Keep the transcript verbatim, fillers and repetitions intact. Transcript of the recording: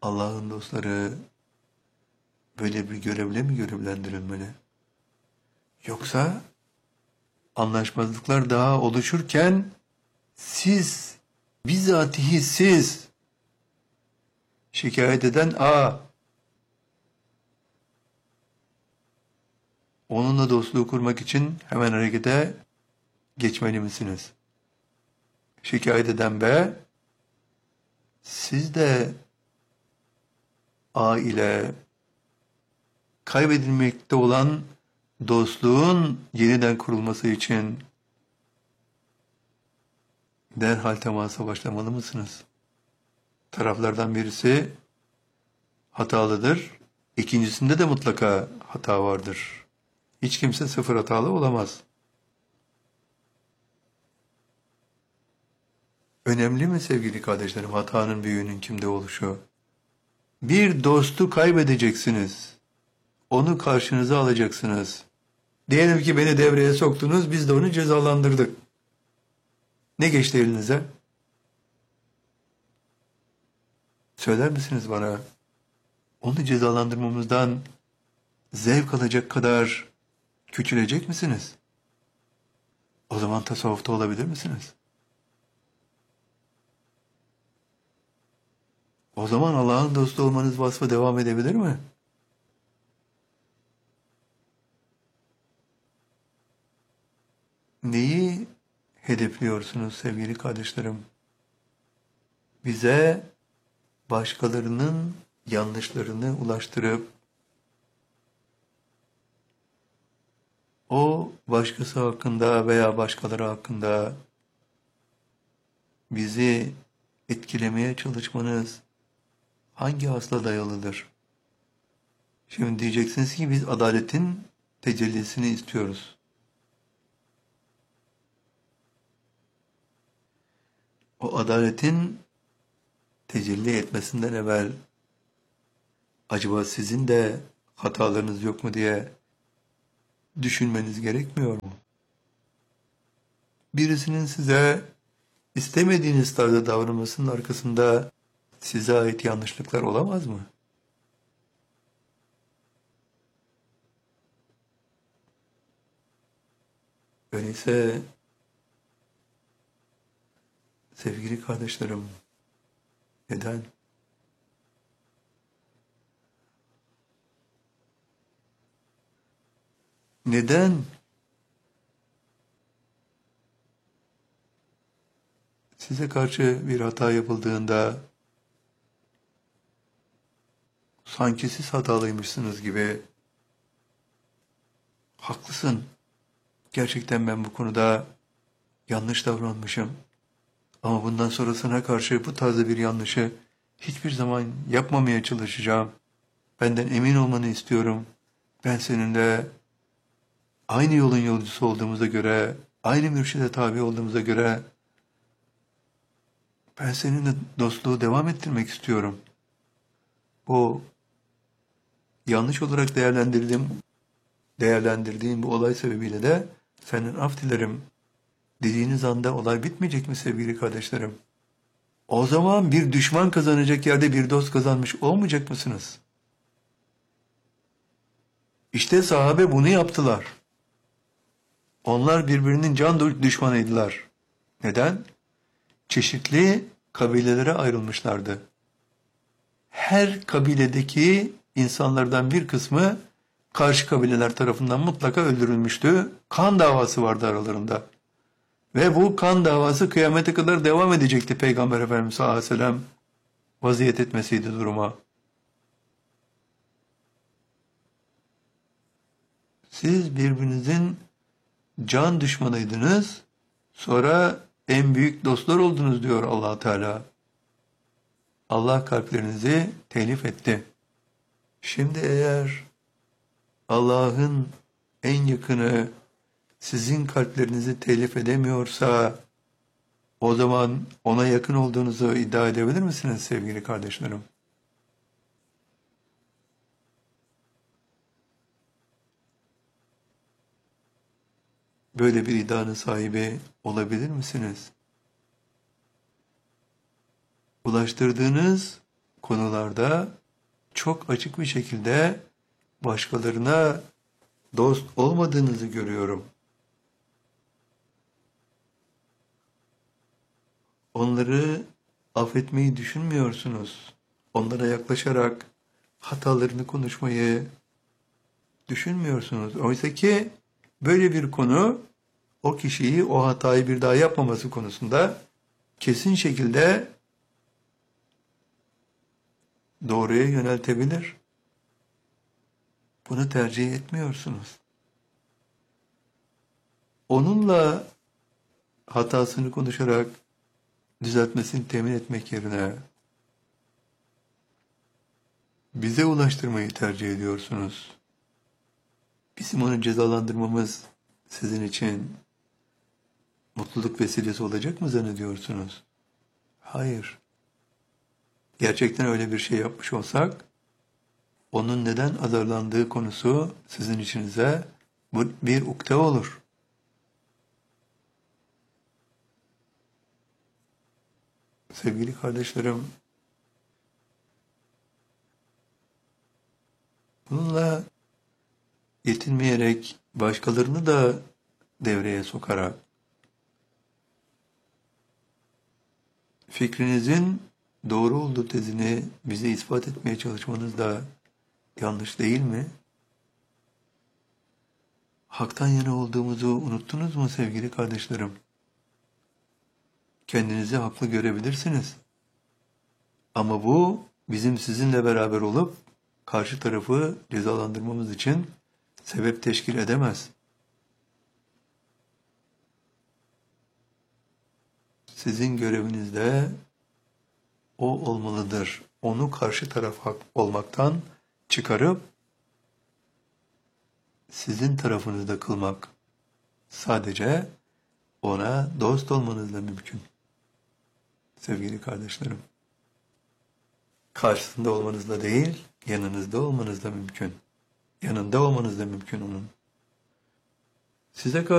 Allah'ın dostları böyle bir görevle mi görevlendirilmeli? Yoksa anlaşmazlıklar daha oluşurken siz, bizatihi siz şikayet eden A, onunla dostluğu kurmak için hemen harekete geçmeli misiniz? Şikayet eden B, siz de A ile kaybedilmekte olan dostluğun yeniden kurulması için derhal temasa başlamalı mısınız? Taraflardan birisi hatalıdır, ikincisinde de mutlaka hata vardır. Hiç kimse sıfır hatalı olamaz. Önemli mi sevgili kardeşlerim hatanın büyüğünün kimde oluşu? Bir dostu kaybedeceksiniz. Onu karşınıza alacaksınız. Diyelim ki beni devreye soktunuz, biz de onu cezalandırdık. Ne geçti elinize? Söyler misiniz bana? Onu cezalandırmamızdan zevk alacak kadar küçülecek misiniz? O zaman tasavvufta olabilir misiniz? O zaman Allah'ın dostu olmanız vasfı devam edebilir mi? Neyi hedefliyorsunuz sevgili kardeşlerim? Bize başkalarının yanlışlarını ulaştırıp o başkası hakkında veya başkaları hakkında bizi etkilemeye çalışmanız hangi asla dayalıdır? Şimdi diyeceksiniz ki biz adaletin tecellisini istiyoruz. O adaletin tecelli etmesinden evvel acaba sizin de hatalarınız yok mu diye düşünmeniz gerekmiyor mu? Birisinin size istemediğiniz tarzda davranmasının arkasında size ait yanlışlıklar olamaz mı? Öyleyse sevgili kardeşlerim, neden? Neden size karşı bir hata yapıldığında sanki siz hatalıymışsınız gibi haklısın, gerçekten ben bu konuda yanlış davranmışım ama bundan sonrasına karşı bu tarzda bir yanlışı hiçbir zaman yapmamaya çalışacağım. Benden emin olmanı istiyorum. Ben seninle aynı yolun yolcusu olduğumuza göre, aynı mürşide tabi olduğumuza göre ben seninle dostluğu devam ettirmek istiyorum. Bu yanlış olarak değerlendirdiğim, değerlendirdiğim bu olay sebebiyle de senden af dilerim dediğiniz anda olay bitmeyecek mi sevgili kardeşlerim? O zaman bir düşman kazanacak yerde bir dost kazanmış olmayacak mısınız? İşte sahabe bunu yaptılar. Onlar birbirinin can düşmanıydılar. Neden? Çeşitli kabilelere ayrılmışlardı. Her kabiledeki insanlardan bir kısmı karşı kabileler tarafından mutlaka öldürülmüştü. Kan davası vardı aralarında. Ve bu kan davası kıyamete kadar devam edecekti Peygamber Efendimiz sallallahu aleyhi ve sellem vaziyet etmesiydi duruma. Siz birbirinizin can düşmanıydınız, sonra en büyük dostlar oldunuz diyor Allah Teala. Allah kalplerinizi telif etti. Şimdi eğer Allah'ın en yakını sizin kalplerinizi telif edemiyorsa o zaman ona yakın olduğunuzu iddia edebilir misiniz sevgili kardeşlerim? Böyle bir iddianın sahibi olabilir misiniz? Ulaştırdığınız konularda çok açık bir şekilde başkalarına dost olmadığınızı görüyorum. Onları affetmeyi düşünmüyorsunuz. Onlara yaklaşarak hatalarını konuşmayı düşünmüyorsunuz. Oysa ki böyle bir konu o kişiyi o hatayı bir daha yapmaması konusunda kesin şekilde doğruya yöneltebilir. Bunu tercih etmiyorsunuz. Onunla hatasını konuşarak düzeltmesini temin etmek yerine bize ulaştırmayı tercih ediyorsunuz. Bizim onu cezalandırmamız sizin için mutluluk vesilesi olacak mı zannediyorsunuz? Hayır. Gerçekten öyle bir şey yapmış olsak, onun neden azarlandığı konusu sizin içinize bir ukde olur. Sevgili kardeşlerim, bununla yetinmeyerek başkalarını da devreye sokarak fikrinizin doğru olduğu tezini bize ispat etmeye çalışmanız da yanlış değil mi? Hak'tan yana olduğumuzu unuttunuz mu sevgili kardeşlerim? Kendinizi haklı görebilirsiniz. Ama bu bizim sizinle beraber olup karşı tarafı cezalandırmamız için sebep teşkil edemez. Sizin göreviniz de o olmalıdır. Onu karşı taraf hak olmaktan çıkarıp sizin tarafınızda kılmak. Sadece ona dost olmanızla mümkün. Sevgili kardeşlerim. Karşısında olmanızla değil, yanınızda olmanızla mümkün. Yanında olmanızla mümkün onun. Size karşı